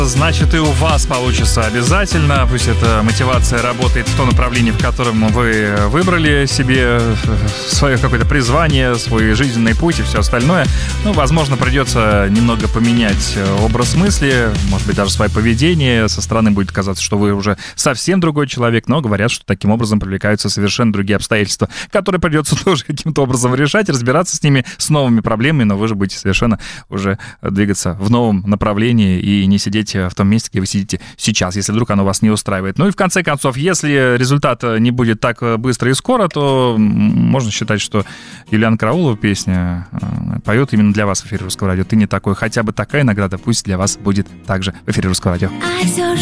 Значит, и у вас получится обязательно. Пусть эта мотивация работает в том направлении, в котором вы выбрали себе свое какое-то призвание, свой жизненный путь и все остальное. Ну, возможно, придется немного поменять образ мысли, может быть, даже свое поведение. Со стороны будет казаться, что вы уже совсем другой человек, но говорят, что таким образом привлекаются совершенно другие обстоятельства, которые придется тоже каким-то образом решать, разбираться с ними, с новыми проблемами, но вы же будете совершенно уже двигаться в новом направлении и не сидеть в том месте, где вы сидите сейчас, если вдруг оно вас не устраивает. Ну и в конце концов, если результат не будет так быстро и скоро, то можно считать, что Юлианна Караулова песня поет именно для вас в эфире Русского радио. «Ты не такой». Хотя бы такая награда пусть для вас будет также в эфире Русского радио.